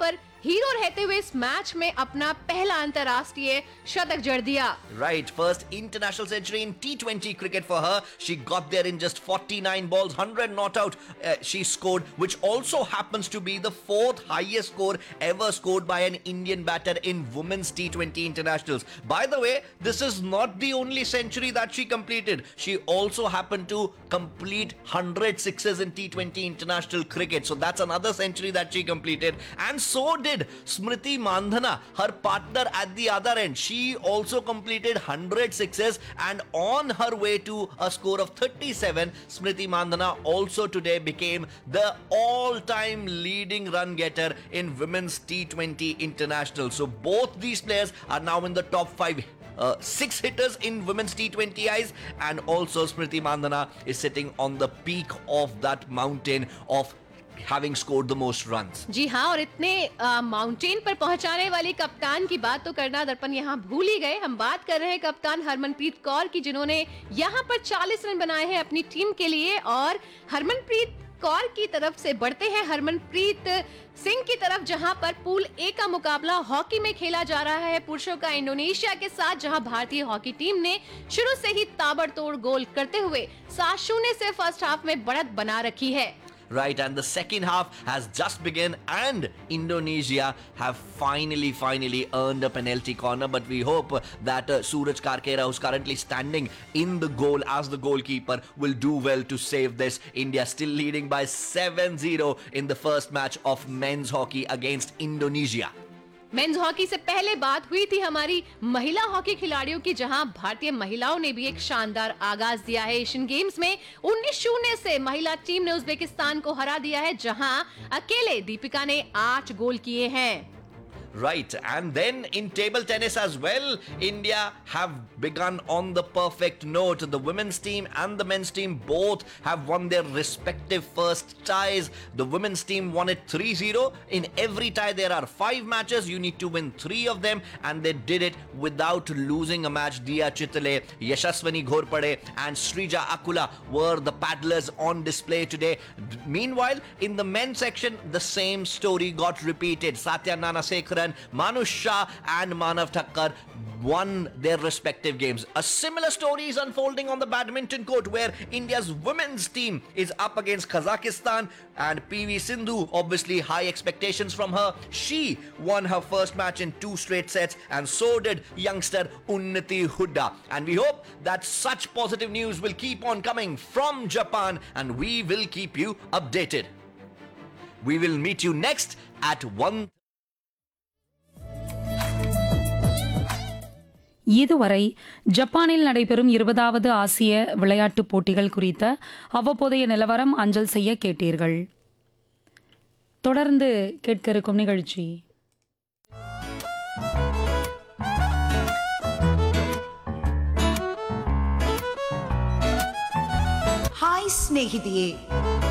पर हीरो रहते हुए इस मैच में अपना पहला अंतरराष्ट्रीय शतक जड़ दिया. Right, first international century in T20 cricket for her. She got there in just 49 balls, 100 not out. She scored, which also happens to be the fourth highest score ever scored by an Indian batter in women's T20 internationals. By the way, this is not the only century that she completed. She also happened to complete 100 sixes in T20 international cricket. So that's another century that she completed. And so did Smriti Mandhana, her partner at the other end. She also completed 100 sixes, and on her way to a score of 37, Smriti Mandhana also today became the all-time leading run getter in women's T20 international. So both these players are now in the top 5 six hitters in women's T20Is, and also Smriti Mandhana is sitting on the peak of that mountain of having scored the most runs. जी हाँ, और इतने mountain पर पहुंचाने वाली कप्तान की बात तो करना दर्पण यहाँ भूल ही गए. हम बात कर रहे हैं कप्तान हरमनप्रीत कौर की, जिन्होंने यहाँ पर 40 रन बनाए हैं अपनी टीम के लिए. और हरमनप्रीत कौर की तरफ से बढ़ते हैं हरमनप्रीत सिंह की तरफ, जहां पर पूल ए का मुकाबला हॉकी में खेला जा रहा है पुरुषों का इंडोनेशिया के साथ, जहां भारतीय हॉकी टीम ने शुरू से ही ताबड़तोड़ गोल करते हुए 7-0 से फर्स्ट हाफ में बढ़त बना रखी है. Right, and the second half has just begun, and Indonesia have finally earned a penalty corner. But we hope that Suraj Karkera, who's currently standing in the goal as the goalkeeper, will do well to save this. India still leading by 7-0 in the first match of men's hockey against Indonesia. Men's hockey से पहले बात हुई थी हमारी महिला hockey खिलाड़ियों की, जहां भारतीय महिलाओं ने भी एक शानदार आगाज दिया है. एशियन गेम्स में 19-0 से महिला टीम ने उज्बेकिस्तान को हरा दिया है, जहां अकेले दीपिका ने 8 गोल किए हैं. Right, and then in table tennis as well, India have begun on the perfect note. The women's team and the men's team both have won their respective first ties. The women's team won it 3-0. In every tie there are 5 matches. You need to win 3 of them, and they did it without losing a match. Diya Chitale, Yashaswani Ghorpade and Srija Akula were the paddlers on display today. Meanwhile, in the men's section, the same story got repeated. Satya Nanasekharan, Manush Shah and Manav Thakkar won their respective games. A similar story is unfolding on the badminton court, where India's women's team is up against Kazakhstan, and PV Sindhu, obviously high expectations from her. She won her first match in 2 straight sets, and so did youngster Unnati Hooda. And we hope that such positive news will keep on coming from Japan, and we will keep you updated. We will meet you next at 1. இதுவரை ஜப்பானில் நடைபெறும் 20வது ஆசிய விளையாட்டுப் போட்டிகள் குறித்த அவ்வப்போதைய நிலவரம் அஞ்சல் செய்ய கேட்டீர்கள். தொடர்ந்து கேட்க இருக்கும் நிகழ்ச்சி ಹಾಯ್ ಸ್ನೇಹಿತೆಯೇ,